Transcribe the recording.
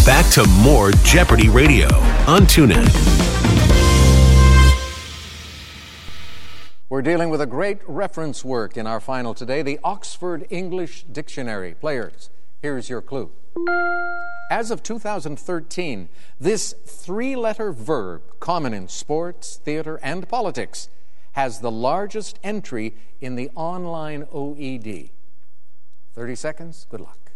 Back to more Jeopardy Radio on TuneIn. We're dealing with a great reference work in our final today, the Oxford English Dictionary. Players, here's your clue. As of 2013, this three-letter verb, common in sports, theater, and politics, has the largest entry in the online OED. 30 seconds. Good luck.